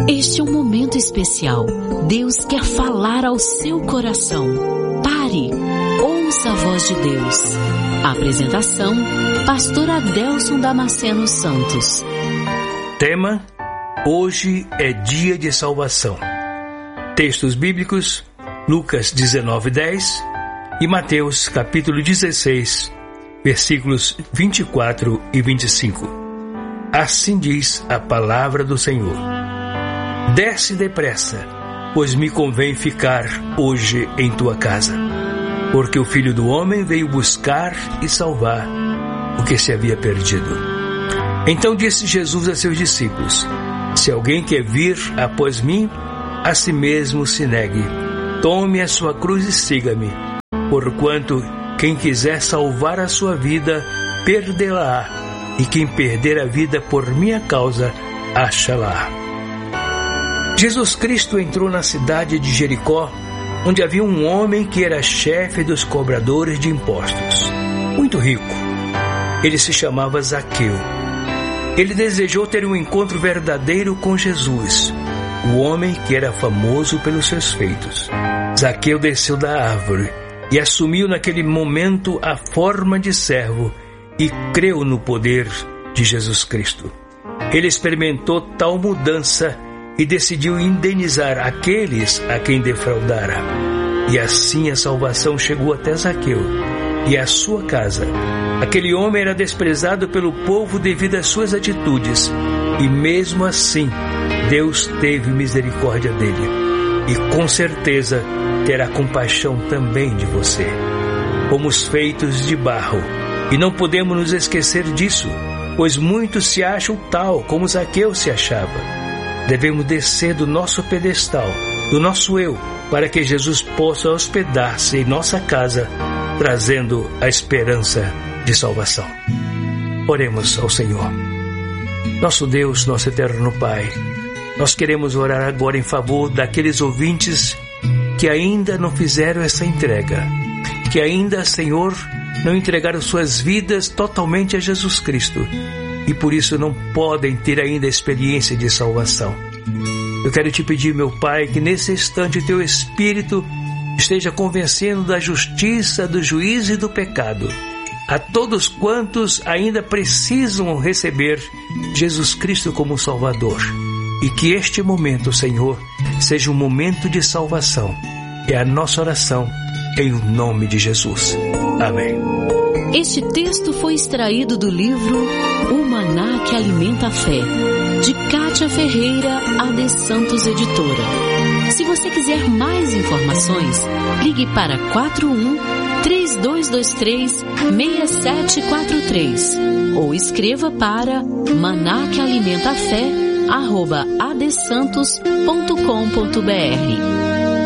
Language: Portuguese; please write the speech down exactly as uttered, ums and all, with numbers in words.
Este é um momento especial. Deus quer falar ao seu coração. Pare, ouça a voz de Deus. Apresentação, Pastor Adelson Damasceno Santos. Tema: hoje é dia de salvação. Textos bíblicos: Lucas dezenove, dez e Mateus capítulo dezesseis, versículos vinte e quatro e vinte e cinco. Assim diz a palavra do Senhor: desce depressa, pois me convém ficar hoje em tua casa, porque o Filho do Homem veio buscar e salvar o que se havia perdido. Então disse Jesus a seus discípulos: se alguém quer vir após mim, a si mesmo se negue, tome a sua cruz e siga-me, porquanto quem quiser salvar a sua vida, perdê-la-á, e quem perder a vida por minha causa, acha-la. Jesus Cristo entrou na cidade de Jericó, onde havia um homem que era chefe dos cobradores de impostos, muito rico. Ele se chamava Zaqueu. Ele desejou ter um encontro verdadeiro com Jesus, o homem que era famoso pelos seus feitos. Zaqueu desceu da árvore e assumiu naquele momento a forma de servo e creu no poder de Jesus Cristo. Ele experimentou tal mudança e decidiu indenizar aqueles a quem defraudara. E assim a salvação chegou até Zaqueu e à sua casa. Aquele homem era desprezado pelo povo devido às suas atitudes, e mesmo assim Deus teve misericórdia dele, e com certeza terá compaixão também de você. Fomos feitos de barro, e não podemos nos esquecer disso, pois muitos se acham tal como Zaqueu se achava. Devemos descer do nosso pedestal, do nosso eu, para que Jesus possa hospedar-se em nossa casa, trazendo a esperança de salvação. Oremos ao Senhor. Nosso Deus, nosso eterno Pai, nós queremos orar agora em favor daqueles ouvintes que ainda não fizeram essa entrega, que ainda, Senhor, não entregaram suas vidas totalmente a Jesus Cristo, e por isso não podem ter ainda a experiência de salvação. Eu quero te pedir, meu Pai, que nesse instante teu Espírito esteja convencendo da justiça, do juízo e do pecado a todos quantos ainda precisam receber Jesus Cristo como Salvador, e que este momento, Senhor, seja um momento de salvação. É a nossa oração em nome de Jesus. Amém. Este texto foi extraído do livro O Maná que Alimenta a Fé, de Cátia Ferreira, A D Santos Editora. Se você quiser mais informações, ligue para quatro um, três dois dois três, seis sete quatro três ou escreva para maná que alimenta a fé, arroba adsantos ponto com ponto br.